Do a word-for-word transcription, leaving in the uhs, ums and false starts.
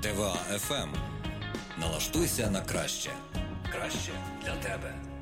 ТВА еф ем. Налаштуйся на краще. Краще для тебе.